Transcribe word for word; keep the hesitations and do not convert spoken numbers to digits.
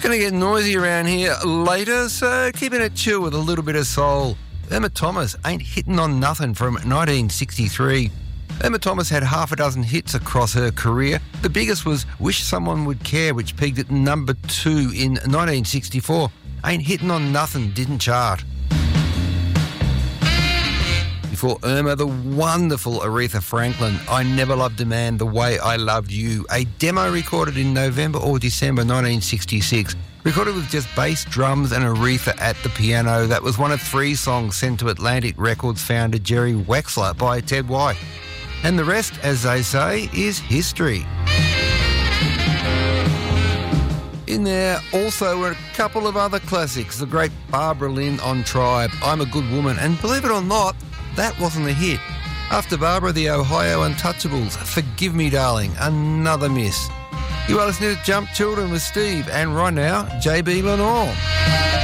going to get noisy around here later, so keeping it chill with a little bit of soul. Irma Thomas, Ain't Hitting on Nothing from nineteen sixty-three. Irma Thomas had half a dozen hits across her career. The biggest was Wish Someone Would Care, which peaked at number two in nineteen sixty-four. Ain't Hitting on Nothing didn't chart. Before Irma, the wonderful Aretha Franklin, I Never Loved a Man the Way I Loved You, a demo recorded in November or December nineteen sixty-six. Recorded with just bass, drums and Aretha at the piano. That was one of three songs sent to Atlantic Records founder Jerry Wexler by Ted White. And the rest, as they say, is history. In there also were a couple of other classics. The great Barbara Lynn on Tribe, I'm a Good Woman, and believe it or not, that wasn't a hit. After Barbara, the Ohio Untouchables, Forgive Me Darling, another miss. You are listening to Jump Children with Steve, and right now, J B Lenore.